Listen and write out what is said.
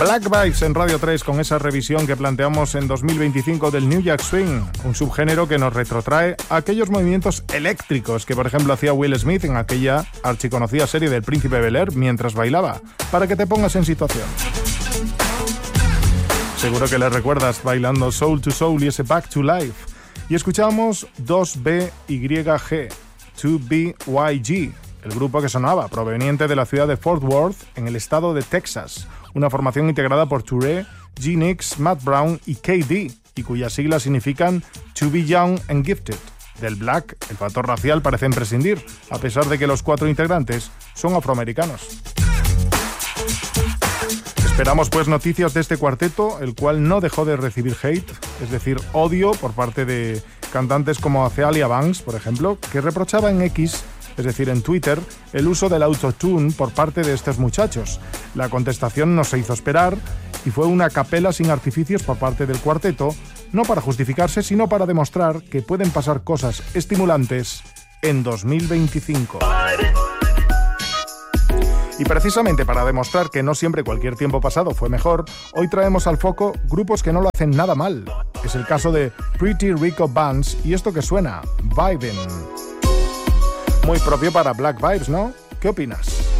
Black Vibes en Radio 3 con esa revisión que planteamos en 2025 del New Jack Swing, un subgénero que nos retrotrae a aquellos movimientos eléctricos que, por ejemplo, hacía Will Smith en aquella archiconocida serie del Príncipe Bel-Air mientras bailaba, para que te pongas en situación. Seguro que le recuerdas bailando Soul to Soul y ese Back to Life. Y escuchamos 2BYG, 2BYG, el grupo que sonaba, proveniente de la ciudad de Fort Worth, en el estado de Texas. Una formación integrada por Touré, G-Nix, Matt Brown y KD, y cuyas siglas significan To Be Young and Gifted. Del black, el factor racial parece prescindir, a pesar de que los 4 integrantes son afroamericanos. Esperamos pues noticias de este cuarteto, el cual no dejó de recibir hate, es decir, odio por parte de cantantes como Azealia Banks, por ejemplo, que reprochaba en X, es decir, en Twitter, el uso del autotune por parte de estos muchachos. La contestación no se hizo esperar y fue una capela sin artificios por parte del cuarteto, no para justificarse, sino para demostrar que pueden pasar cosas estimulantes en 2025. Y precisamente para demostrar que no siempre cualquier tiempo pasado fue mejor, hoy traemos al foco grupos que no lo hacen nada mal. Es el caso de Pretty Rico Bands y esto que suena, Vibin'. Muy propio para Black Vibes, ¿no? ¿Qué opinas?